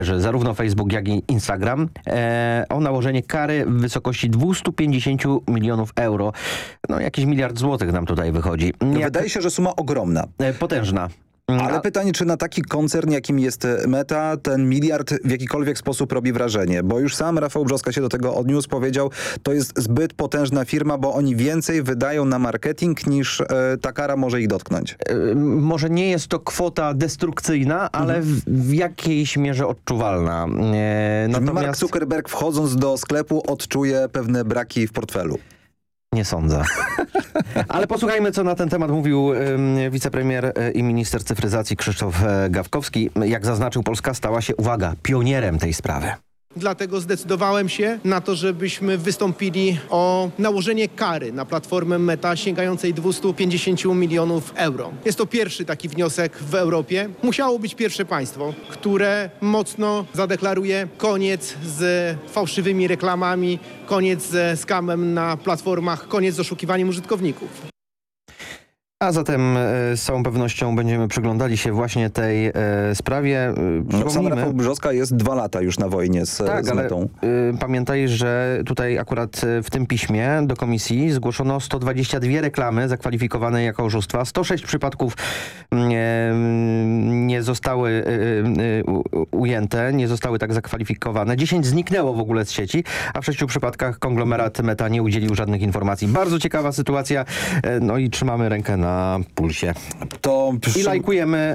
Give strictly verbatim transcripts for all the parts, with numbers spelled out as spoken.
że zarówno Facebook, jak i Instagram e, o nałożenie kary w wysokości dwieście pięćdziesiąt milionów euro. No jakiś miliard złotych nam tutaj wychodzi. Jak... Wydaje się, że suma ogromna. E, potężna. Ale A... pytanie, czy na taki koncern, jakim jest Meta, ten miliard w jakikolwiek sposób robi wrażenie? Bo już sam Rafał Brzoska się do tego odniósł, powiedział, to jest zbyt potężna firma, bo oni więcej wydają na marketing, niż e, ta kara może ich dotknąć. E, może nie jest to kwota destrukcyjna, ale mhm. w, w jakiejś mierze odczuwalna. E, natomiast... Mark Zuckerberg, wchodząc do sklepu, odczuje pewne braki w portfelu. Nie sądzę. Ale posłuchajmy, co na ten temat mówił um, wicepremier i minister cyfryzacji Krzysztof Gawkowski. Jak zaznaczył, Polska stała się, uwaga, pionierem tej sprawy. Dlatego zdecydowałem się na to, żebyśmy wystąpili o nałożenie kary na platformę Meta sięgającej dwieście pięćdziesiąt milionów euro. Jest to pierwszy taki wniosek w Europie. Musiało być pierwsze państwo, które mocno zadeklaruje koniec z fałszywymi reklamami, koniec ze skamem na platformach, koniec z oszukiwaniem użytkowników. A zatem e, z całą pewnością będziemy przyglądali się właśnie tej e, sprawie. No, sam Rafał Brzoska jest dwa lata już na wojnie z, tak, z Metą. Ale, y, pamiętaj, że tutaj akurat w tym piśmie do komisji zgłoszono sto dwadzieścia dwie reklamy zakwalifikowane jako oszustwa. sto sześć przypadków nie, nie zostały y, y, ujęte, nie zostały tak zakwalifikowane. dziesięć zniknęło w ogóle z sieci, a w sześciu przypadkach konglomerat Meta nie udzielił żadnych informacji. Bardzo ciekawa sytuacja. Y, no i trzymamy rękę na na pulsie. To... I lajkujemy...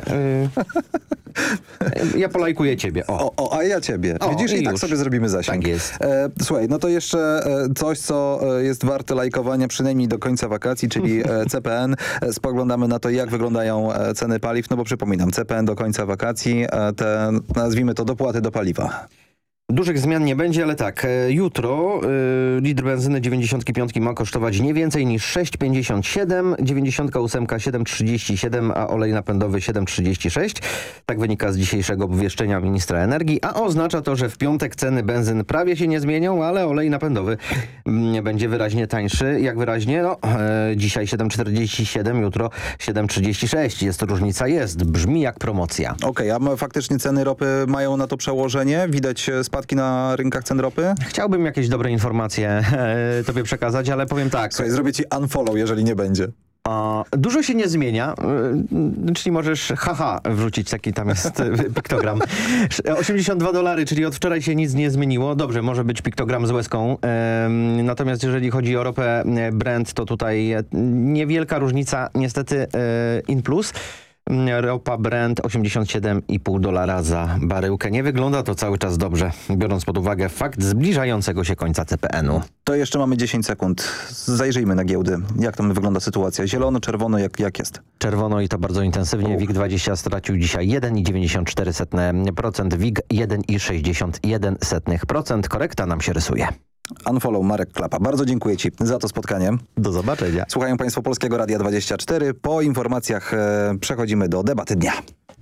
Y... ja polajkuję ciebie. O. O, o, a ja ciebie. O, Widzisz? I, i tak już. sobie zrobimy zasięg. Tak jest. E, słuchaj, no to jeszcze e, coś, co e, jest warte lajkowania przynajmniej do końca wakacji, czyli e, C P N. E, spoglądamy na to, jak wyglądają e, ceny paliw. No bo przypominam, C P N do końca wakacji, e, te, nazwijmy to, dopłaty do paliwa. Dużych zmian nie będzie, ale tak, jutro y, litr benzyny dziewięćdziesiąt pięć ma kosztować nie więcej niż sześć pięćdziesiąt siedem, dziewięćdziesiąt osiem siedem trzydzieści siedem, a olej napędowy siedem trzydzieści sześć. Tak wynika z dzisiejszego obwieszczenia ministra energii, a oznacza to, że w piątek ceny benzyn prawie się nie zmienią, ale olej napędowy nie będzie wyraźnie tańszy. Jak wyraźnie? No, e, dzisiaj siedem czterdzieści siedem, jutro siedem trzydzieści sześć. Jest różnica, jest. Brzmi jak promocja. Okej, okay, a faktycznie ceny ropy mają na to przełożenie? Widać spadki na rynkach cen ropy? Chciałbym jakieś dobre informacje e, tobie przekazać, ale powiem tak. Słuchaj, zrobię ci unfollow, jeżeli nie będzie. A, dużo się nie zmienia, y, czyli możesz haha wrzucić, taki tam jest piktogram. osiemdziesiąt dwa dolary, czyli od wczoraj się nic nie zmieniło. Dobrze, może być piktogram z łezką. Y, natomiast jeżeli chodzi o ropę Brent, to tutaj niewielka różnica, niestety y, in plus. Ropa Brent osiemdziesiąt siedem i pół dolara za baryłkę. Nie wygląda to cały czas dobrze, biorąc pod uwagę fakt zbliżającego się końca C P N-u. To jeszcze mamy dziesięć sekund. Zajrzyjmy na giełdy. Jak tam wygląda sytuacja? Zielono, czerwono, jak, jak jest? Czerwono i to bardzo intensywnie. W I G dwadzieścia stracił dzisiaj jeden przecinek dziewięćdziesiąt cztery procent, W I G jeden przecinek sześćdziesiąt jeden procent. Korekta nam się rysuje. Unfollow Marek Klapa. Bardzo dziękuję ci za to spotkanie. Do zobaczenia. Słuchają państwo Polskiego Radia dwadzieścia cztery. Po informacjach e, przechodzimy do debaty dnia.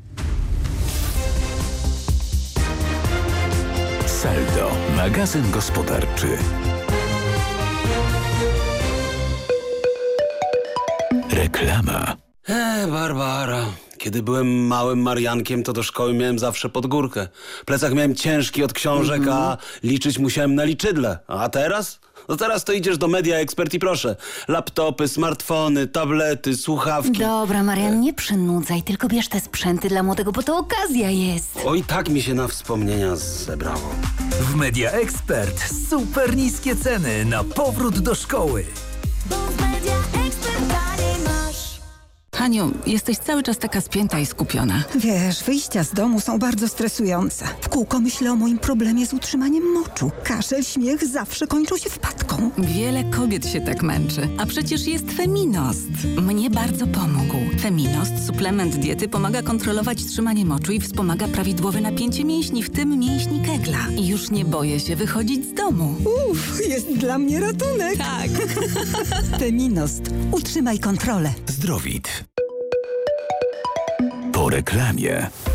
Saldo, magazyn gospodarczy. Reklama. Eee, Barbara. Kiedy byłem małym Mariankiem, to do szkoły miałem zawsze pod górkę. Plecak miałem ciężki od książek, mm-hmm. a liczyć musiałem na liczydle. A teraz? No teraz to idziesz do Media Expert i proszę. Laptopy, smartfony, tablety, słuchawki. Dobra, Marian, nie przynudzaj, tylko bierz te sprzęty dla młodego, bo to okazja jest. Oj, tak mi się na wspomnienia zebrało. W Media Expert super niskie ceny na powrót do szkoły. Haniu, jesteś cały czas taka spięta i skupiona. Wiesz, wyjścia z domu są bardzo stresujące. W kółko myślę o moim problemie z utrzymaniem moczu. Kaszel, śmiech zawsze kończą się wpadką. Wiele kobiet się tak męczy. A przecież jest Feminost. Mnie bardzo pomógł. Feminost, suplement diety, pomaga kontrolować trzymanie moczu i wspomaga prawidłowe napięcie mięśni, w tym mięśni kegla. I już nie boję się wychodzić z domu. Uff, jest dla mnie ratunek. Tak. Feminost. Utrzymaj kontrolę. Zdrowit. Po reklamie.